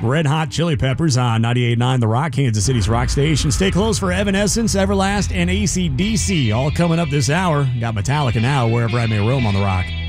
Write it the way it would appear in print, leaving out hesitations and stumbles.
Red Hot Chili Peppers on 98.9 The Rock, Kansas City's rock station. Stay close for Evanescence, Everlast, and AC/DC. All coming up this hour. Got Metallica now, Wherever I May Roam on The Rock.